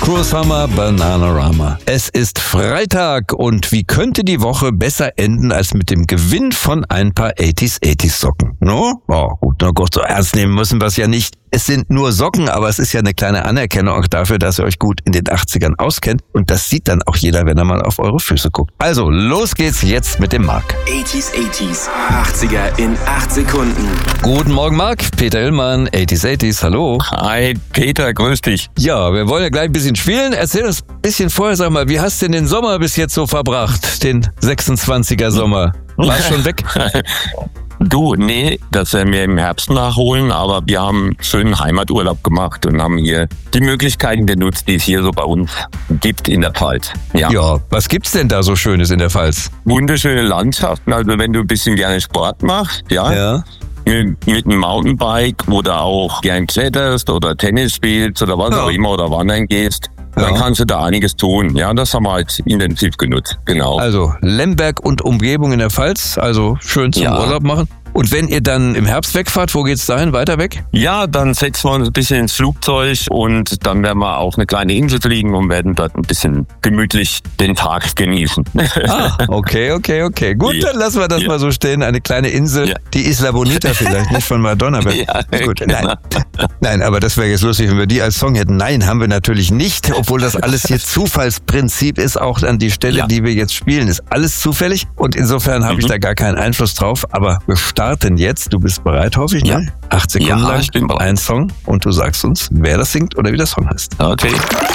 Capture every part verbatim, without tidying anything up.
Cruel Summer, Bananarama. Es ist Freitag und wie könnte die Woche besser enden als mit dem Gewinn von ein paar achtziger achtziger Socken? No? Oh, gut, na Gott, so ernst nehmen müssen wir es ja nicht. Es sind nur Socken, aber es ist ja eine kleine Anerkennung auch dafür, dass ihr euch gut in den achtzigern auskennt. Und das sieht dann auch jeder, wenn er mal auf eure Füße guckt. Also, los geht's jetzt mit dem Marc. achtziger achtziger, achtziger in acht Sekunden. Guten Morgen, Marc. Peter Illmann, achtziger achtziger, hallo. Hi, Peter, grüß dich. Ja, wir wollen ja gleich ein bisschen spielen. Erzähl uns ein bisschen vorher, sag mal, wie hast du denn den Sommer bis jetzt so verbracht? Den sechsundzwanziger Sommer. War's schon weg? Du, nee, das werden wir im Herbst nachholen, aber wir haben schönen Heimaturlaub gemacht und haben hier die Möglichkeiten genutzt, die es hier so bei uns gibt in der Pfalz. Ja, Ja, was gibt's denn da so Schönes in der Pfalz? wunderschöne Landschaften, also wenn du ein bisschen gerne Sport machst, ja, Ja. mit, mit einem Mountainbike oder auch gern kletterst oder Tennis spielst oder was Ja. auch immer oder wandern gehst, Ja. dann kannst du da einiges tun. Ja, das haben wir halt intensiv genutzt, genau. Also Lemberg und Umgebung in der Pfalz, also schön zum Ja. Urlaub machen. Und wenn ihr dann im Herbst wegfahrt, wo geht's dahin? Weiter weg? Ja, dann setzen wir uns ein bisschen ins Flugzeug und dann werden wir auf eine kleine Insel fliegen und werden dort ein bisschen gemütlich den Tag genießen. Ah, okay, okay, okay. Gut, Ja. dann lassen wir das Ja. mal so stehen. Eine kleine Insel, Ja. die Isla Bonita vielleicht, nicht von Madonna. Aber Ja, gut, genau. nein. Nein, aber das wäre jetzt lustig, wenn wir die als Song hätten. Nein, haben wir natürlich nicht, obwohl das alles hier Zufallsprinzip ist. Auch an die Stelle, Ja. die wir jetzt spielen, ist alles zufällig. Und insofern habe ich Mhm. da gar keinen Einfluss drauf. Aber wir starten jetzt. Du bist bereit, hoffe ich, ne? Ja. Acht Sekunden Ja, lang, ich bin bereit. ein Song. Und du sagst uns, wer das singt oder wie der Song heißt. Okay.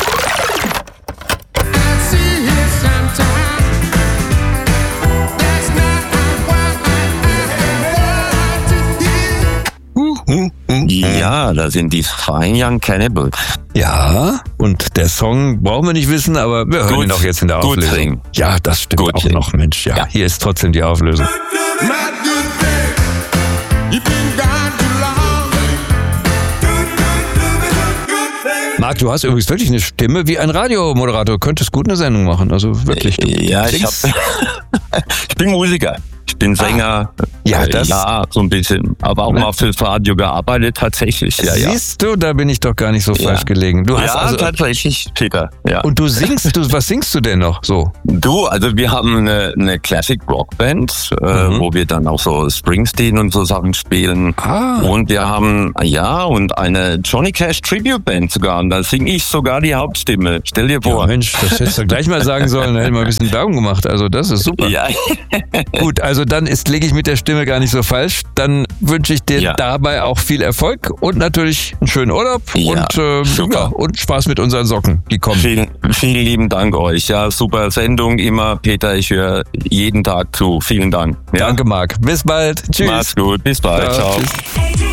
Ja, da sind die Fine Young Cannibals. Ja, und der Song brauchen wir nicht wissen, aber wir hören Gut, ihn auch jetzt in der gut Auflösung. singen. Ja, das stimmt Gut auch singen. noch, Mensch. Ja, Ja. hier ist trotzdem die Auflösung. Marc, du hast übrigens wirklich eine Stimme wie ein Radiomoderator. Könntest gut eine Sendung machen, also wirklich. Du Ja, ich, hab, klingst- ich bin Musiker. Ich bin Sänger. Ja, Äh, das- ja, so ein bisschen. Aber auch Ne? mal fürs Radio gearbeitet, tatsächlich. Ja, ja. Siehst du, da bin ich doch gar nicht so Ja. falsch gelegen. Du hast Ja, also, tatsächlich, Peter. Ja. und du singst, du, was singst du denn noch so? Du, also wir haben eine, eine Classic Rock Band, äh, Mhm. wo wir dann auch so Springsteen und so Sachen spielen. Ah. Und wir haben, ja, und eine Johnny Cash Tribute Band sogar. Und da singe ich sogar die Hauptstimme. Stell dir Ja, vor. Mensch, das hättest du gleich mal sagen sollen, da hätte ich mal ein bisschen Werbung gemacht. Also das ist super. Ja. Gut, also dann ist, lege ich mit der Stimme gar nicht so falsch. Dann wünsche ich dir Ja. dabei auch viel Erfolg und natürlich einen schönen Urlaub Ja, und, äh, super. ja, und Spaß mit unseren Socken, die kommen. Vielen, vielen lieben Dank euch. Ja, super Sendung immer. Peter, ich höre jeden Tag zu. Vielen Dank. Ja. Danke, Marc. Bis bald. Tschüss. Mach's gut. Bis bald. Ja, Ciao. tschüss. achtziger